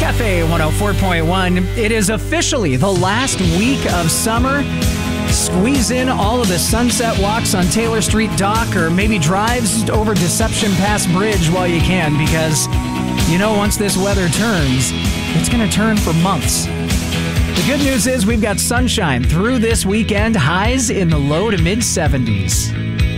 Cafe 104.1. It is officially the last week of summer. Squeeze in all of the sunset walks on Taylor Street Dock or maybe drives over Deception Pass Bridge while you can, because once this weather turns, it's going to turn for months. The good news is we've got sunshine through this weekend, highs in the low to mid 70s.